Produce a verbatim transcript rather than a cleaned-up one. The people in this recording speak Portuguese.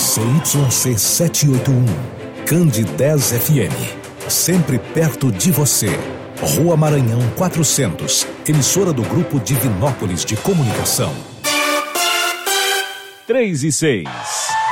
C Y C setecentos e oitenta e um, Cande dez F M. Sempre perto de você. Rua Maranhão quatrocentos, emissora do Grupo Divinópolis de Comunicação. três e seis.